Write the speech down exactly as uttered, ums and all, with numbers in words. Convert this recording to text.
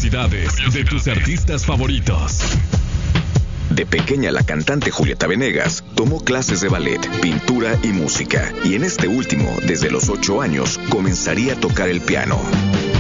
Curiosidades de tus artistas favoritos. De pequeña, la cantante Julieta Venegas tomó clases de ballet, pintura y música, y en este último, desde los ocho años, comenzaría a tocar el piano.